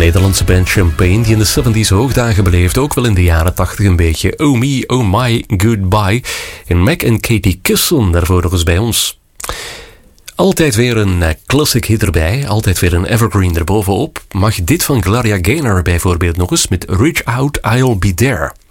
Nederlandse band Champagne die in de 70s hoogdagen beleefde, ook wel in de jaren 80 een beetje. Oh Me, Oh My, Goodbye. En Mac en Katie Kisson daarvoor nog eens bij ons. Altijd weer een classic hit erbij, altijd weer een evergreen erbovenop. Mag dit van Gloria Gaynor bijvoorbeeld nog eens met Reach Out, I'll Be There.